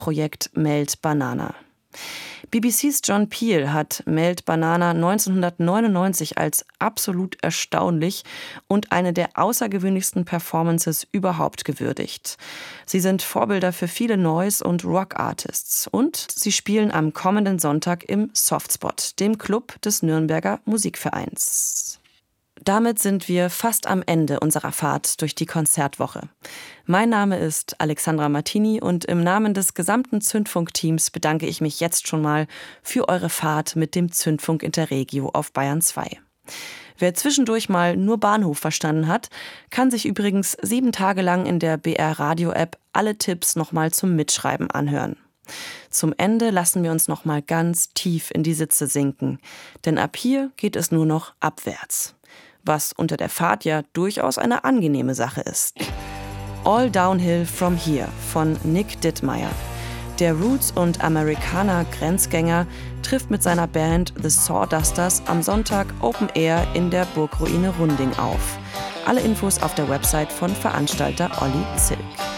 Projekt Melt Banana. BBC's John Peel hat Melt Banana 1999 als absolut erstaunlich und eine der außergewöhnlichsten Performances überhaupt gewürdigt. Sie sind Vorbilder für viele Noise- und Rock-Artists und sie spielen am kommenden Sonntag im Softspot, dem Club des Nürnberger Musikvereins. Damit sind wir fast am Ende unserer Fahrt durch die Konzertwoche. Mein Name ist Alexandra Martini und im Namen des gesamten Zündfunk-Teams bedanke ich mich jetzt schon mal für eure Fahrt mit dem Zündfunk Interregio auf Bayern 2. Wer zwischendurch mal nur Bahnhof verstanden hat, kann sich übrigens 7 Tage lang in der BR-Radio-App alle Tipps nochmal zum Mitschreiben anhören. Zum Ende lassen wir uns nochmal ganz tief in die Sitze sinken, denn ab hier geht es nur noch abwärts. Was unter der Fahrt ja durchaus eine angenehme Sache ist. All Downhill From Here von Nick Dittmeyer. Der Roots- und Amerikaner-Grenzgänger trifft mit seiner Band The Sawdusters am Sonntag Open Air in der Burgruine Runding auf. Alle Infos auf der Website von Veranstalter Olli Zilk.